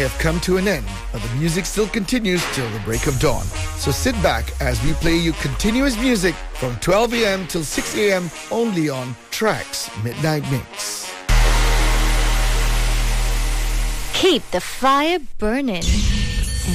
have come to an end, but the music still continues till the break of dawn. So sit back as we play you continuous music from 12 a.m. till 6 a.m. only on Trax Midnight Mix. Keep the fire burning.